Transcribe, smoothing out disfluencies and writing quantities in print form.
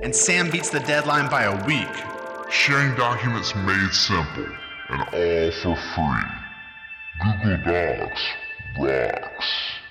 and Sam beats the deadline by a week. Sharing documents made simple and all for free. Google Docs rocks.